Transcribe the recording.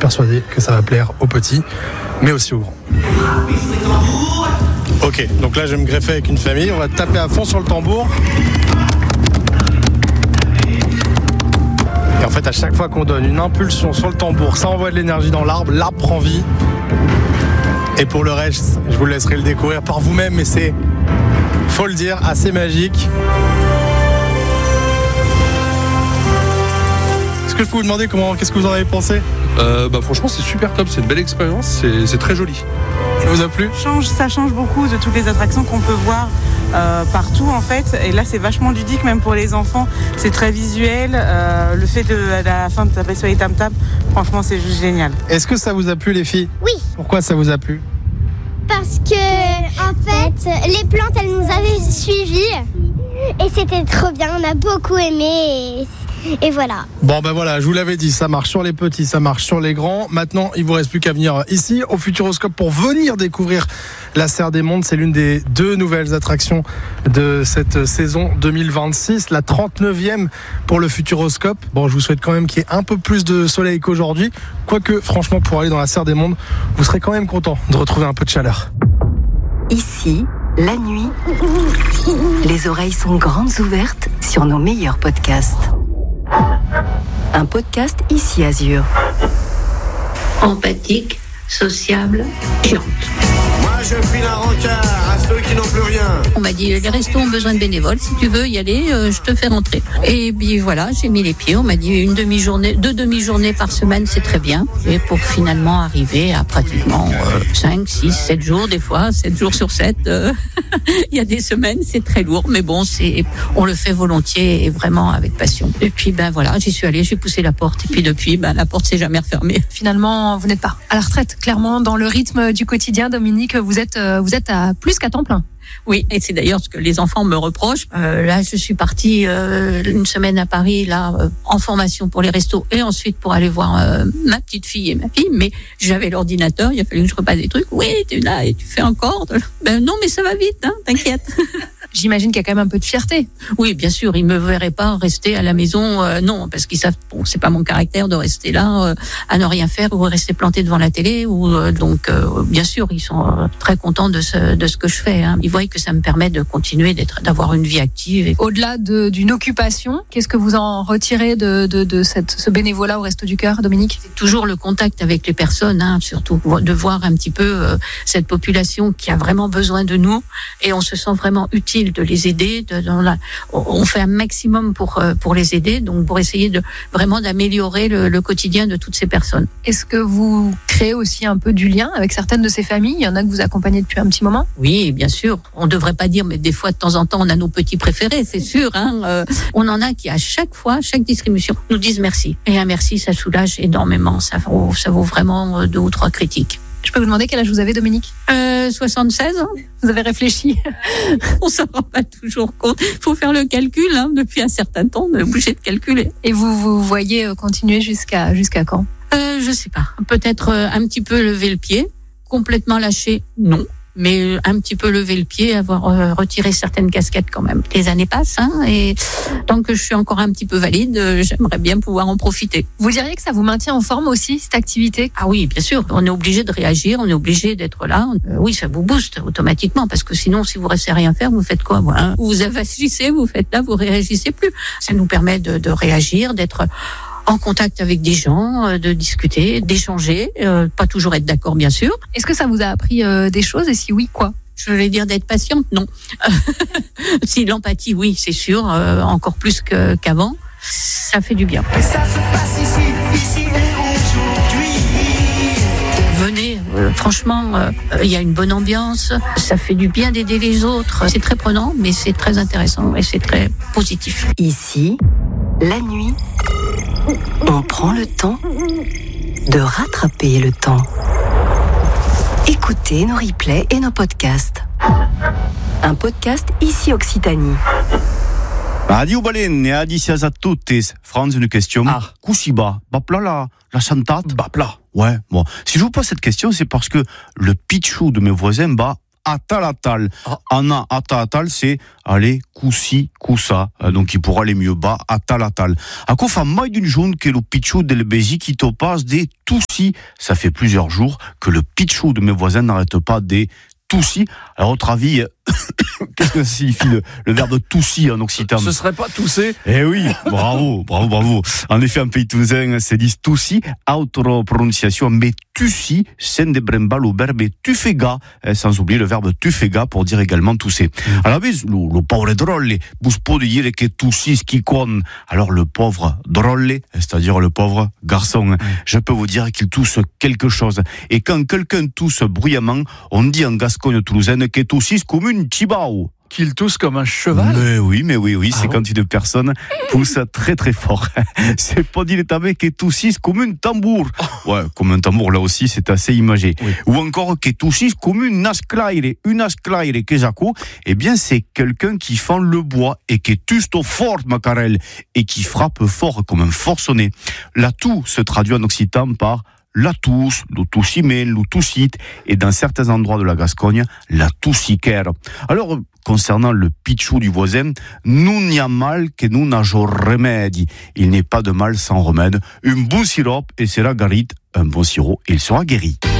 persuadé que ça va plaire aux petits, mais aussi aux grands. Ok, donc là je vais me greffer avec une famille, on va taper à fond sur le tambour. Et en fait, à chaque fois qu'on donne une impulsion sur le tambour, ça envoie de l'énergie dans l'arbre prend vie. Et pour le reste, je vous laisserai le découvrir par vous-même, mais c'est, faut le dire, assez magique. Est-ce que je peux vous demander qu'est-ce que vous en avez pensé ? Franchement, c'est super top, c'est une belle expérience, c'est très joli. Ça vous a plu ? Ça change beaucoup de toutes les attractions qu'on peut voir partout en fait, et là c'est vachement ludique même pour les enfants, c'est très visuel, le fait à la fin de taper sur les tam-tams, franchement c'est juste génial. Est-ce que ça vous a plu les filles ? Oui. Pourquoi ça vous a plu ? Parce que en fait les plantes elles nous avaient suivis et c'était trop bien, on a beaucoup aimé et voilà. Bon voilà, je vous l'avais dit, ça marche sur les petits, ça marche sur les grands. Maintenant, il vous reste plus qu'à venir ici au Futuroscope pour venir découvrir la Serre des Mondes. C'est l'une des 2 nouvelles attractions de cette saison 2026, la 39e pour le Futuroscope. Bon, je vous souhaite quand même qu'il y ait un peu plus de soleil qu'aujourd'hui. Quoique, franchement, pour aller dans la Serre des Mondes, vous serez quand même content de retrouver un peu de chaleur. Ici, la nuit, les oreilles sont grandes ouvertes sur nos meilleurs podcasts. Un podcast Ici Azur. Empathique, sociable, chiante. Moi, je file un rencard à ceux qui n'ont plus rien. On m'a dit, les restos ont besoin de bénévoles. Si tu veux y aller, je te fais rentrer. Et puis voilà, j'ai mis les pieds. On m'a dit 2 demi-journées par semaine, c'est très bien. Et pour finalement arriver à pratiquement 5, 6, 7 jours, des fois, 7 jours sur 7. Il y a des semaines, c'est très lourd. Mais bon, on le fait volontiers et vraiment avec passion. Et puis, voilà, j'y suis allée, j'ai poussé la porte. Et puis depuis, la porte s'est jamais refermée. Finalement, vous n'êtes pas à la retraite. Clairement, dans le rythme du quotidien, Dominique, vous êtes à plus qu'à temps plein. Oui, et c'est d'ailleurs ce que les enfants me reprochent. Là, je suis partie une semaine à Paris, en formation pour les restos, et ensuite pour aller voir ma petite fille et ma fille. Mais j'avais l'ordinateur, il a fallu que je repasse des trucs. Oui, tu es là et tu fais encore. Non, mais ça va vite, t'inquiète. J'imagine qu'il y a quand même un peu de fierté. Oui, bien sûr, ils me verraient pas rester à la maison, non, parce qu'ils savent, c'est pas mon caractère de rester là, à ne rien faire ou rester planté devant la télé. Donc, bien sûr, ils sont très contents de ce que je fais. Ils voient que ça me permet de continuer d'avoir une vie active. Au-delà d'une occupation, qu'est-ce que vous en retirez de ce bénévolat au Resto du Cœur, Dominique ? C'est toujours le contact avec les personnes, surtout de voir un petit peu cette population qui a vraiment besoin de nous, et on se sent vraiment utile de les aider. On fait un maximum pour les aider, donc pour essayer vraiment d'améliorer le quotidien de toutes ces personnes. Est-ce que vous créez aussi un peu du lien avec certaines de ces familles ? Il y en a que vous accompagnez depuis un petit moment ? Oui, bien sûr. On ne devrait pas dire, mais des fois, de temps en temps, on a nos petits préférés, c'est sûr. On en a qui, à chaque distribution, nous disent merci. Et un merci, ça soulage énormément. Ça vaut vraiment 2 ou 3 critiques. Je peux vous demander quel âge vous avez, Dominique ? 76 ans. Vous avez réfléchi ? On s'en rend pas toujours compte. Il faut faire le calcul. Depuis un certain temps, on est obligé de calculer. Et vous voyez continuer jusqu'à quand ? Je sais pas. Peut-être un petit peu lever le pied. Complètement lâcher, non. Mais un petit peu lever le pied, avoir retiré certaines casquettes quand même. Les années passent, et tant que je suis encore un petit peu valide, j'aimerais bien pouvoir en profiter. Vous diriez que ça vous maintient en forme aussi, cette activité ? Ah oui, bien sûr. On est obligé de réagir, on est obligé d'être là. Oui, ça vous booste automatiquement, parce que sinon, si vous restez à rien faire, vous faites quoi ? Vous avachissez, vous faites là, vous réagissez plus. Ça nous permet de réagir, d'être en contact avec des gens, de discuter, d'échanger, pas toujours être d'accord, bien sûr. Est-ce que ça vous a appris des choses, et si oui, quoi ? Je vais dire d'être patiente, non. Si l'empathie, oui, c'est sûr, encore plus qu'avant, ça fait du bien. Et ça se passe ici et aujourd'hui. Venez, franchement, il y a une bonne ambiance, ça fait du bien d'aider les autres. C'est très prenant, mais c'est très intéressant et c'est très positif. Ici, la nuit, on prend le temps de rattraper le temps. Écoutez nos replays et nos podcasts. Un podcast Ici Occitanie. Adieu Balene, adicias a tutti. Franz, une question. Kusiba, bapla la chantate. Bapla. Ouais, bon. Si je vous pose cette question, c'est parce que le pitchou de mes voisins atalatal. Anna atalatal, c'est aller coussi, coussa. Donc il pourra aller mieux bas, atalatal. À quoi fa mai d'une journée que le pitchou del Bézi qui te passe des toussis. Ça fait plusieurs jours que le pitchou de mes voisins n'arrête pas des toussis. Alors, à votre avis, qu'est-ce que ça signifie le verbe toussi en occitan? Ce serait pas tousser? Eh oui, bravo. En effet, en pays toulousain, c'est dit toussi, autre prononciation, mais tussi, c'est de brembal au verbe tufega, sans oublier le verbe tufega pour dire également tousser. Alors, le pauvre drôle, vous pouvez dire que toussi, ce qui compte. Alors, le pauvre drôle, c'est-à-dire le pauvre garçon, je peux vous dire qu'il tousse quelque chose. Et quand quelqu'un tousse bruyamment, on dit en Gascogne toulousaine que toussis comme une tibao. Qu'il tousse comme un cheval? Mais oui, c'est quand une personne pousse très très fort. C'est pas dit que toussisse comme un tambour. Ouais, comme un tambour, là aussi, c'est assez imagé. Oui. Ou encore que toussisse comme une asclaire que j'accou. Eh bien, c'est quelqu'un qui fend le bois et qui tusto fort, macarel, et qui frappe fort comme un forcené. La toux se traduit en occitan par la tousse, le toussimène, le toussite, et dans certains endroits de la Gascogne, la toussiquère. Alors, concernant le pitchou du voisin, nous n'y a mal que nous n'ageons remède. Il n'est pas de mal sans remède. Un bon sirop et sera guéri. Un bon sirop et il sera guéri.